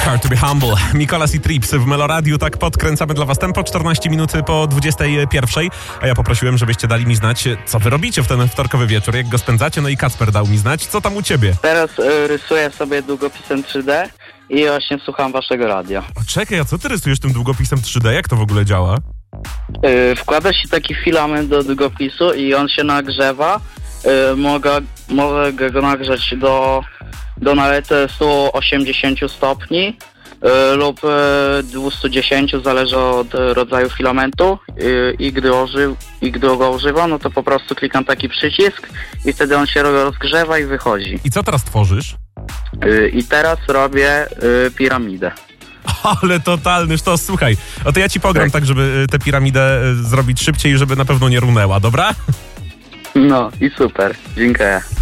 Hard to be humble. Mikolas i Trips w Meloradiu. Tak podkręcamy dla was tempo. 14 minut po 21. A ja poprosiłem, żebyście dali mi znać, co wy robicie w ten wtorkowy wieczór, jak go spędzacie. No i Kacper dał mi znać, co tam u ciebie. Teraz rysuję sobie długopisem 3D i właśnie słucham waszego radia. O, czekaj, a co ty rysujesz tym długopisem 3D? Jak to w ogóle działa? Wkłada się taki filament do długopisu i on się nagrzewa. Mogę go nagrzać do nawet 180 stopni lub 210, zależy od rodzaju filamentu. I gdy go używam, no to po prostu klikam taki przycisk i wtedy on się rozgrzewa i wychodzi. I co teraz tworzysz? I teraz robię piramidę. Ale totalny sztos, słuchaj. O to ja ci pogram tak, żeby tę piramidę zrobić szybciej, żeby na pewno nie runęła, dobra? No i super, dziękuję.